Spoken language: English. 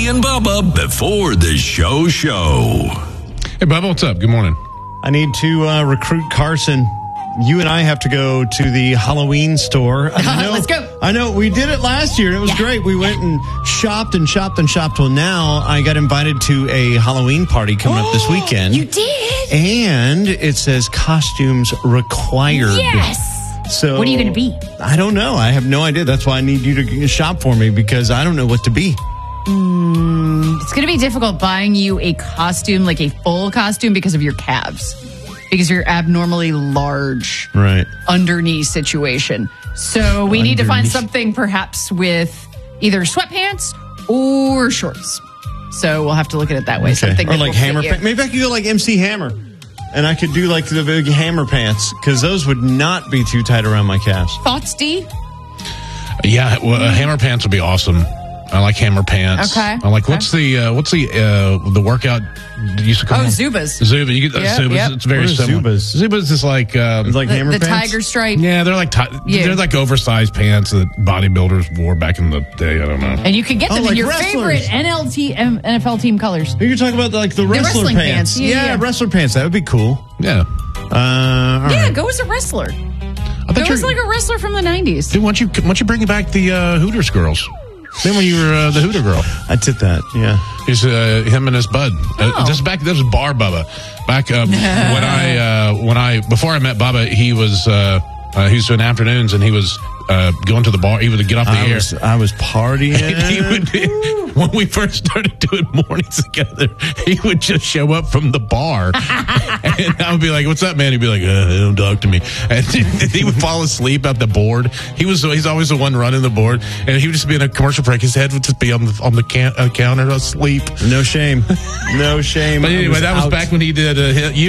Ricky and Bubba before the show. Hey, Bubba, what's up? Good morning. I need to recruit Carson. You and I have to go to the Halloween store. Let's go. I know. We did it last year. It was great. We went and shopped. Well, now I got invited to a Halloween party coming up this weekend. You did? And it says costumes required. Yes. So what are you going to be? I don't know. I have no idea. That's why I need you to shop for me because I don't know what to be. It's going to be difficult buying you a costume, like a full costume, because of your calves. Because you're abnormally large underneath situation. So we need to find something perhaps with either sweatpants or shorts. So we'll have to look at it that way. Something or like hammer pants. Maybe I could go like MC Hammer. And I could do like the big hammer pants because those would not be too tight around my calves. Thoughts, D? Yeah, hammer pants would be awesome. I like hammer pants. Okay. I like what's the workout that used to come on? Zubas. Zuba. You get Zubas. Yep. It's very similar. Zubas is like hammer the pants? tiger stripe. Yeah, they're like they're like oversized pants that bodybuilders wore back in the day. I don't know. And you can get them in like your wrestlers. favorite NFL team colors. You're talking about like the wrestler wrestling pants. pants. Yeah. Wrestler pants. That would be cool. Yeah. Go as a wrestler. I Go as like a wrestler from the 90s. Dude, why don't you bring back the Hooters girls? Then when you were the Hooter girl. I did that, yeah. He's him and his bud. This was Bar Bubba. Back before I met Bubba, he was doing afternoons and he was going to the bar. He would get off the air. I was partying. When we first started doing mornings together, he would just show up from the bar. And I would be like, what's up, man? He'd be like, don't talk to me. And he would fall asleep at the board. He's always the one running the board. And he would just be in a commercial break. His head would just be on the counter asleep. No shame. No shame. But anyway, that was back when he did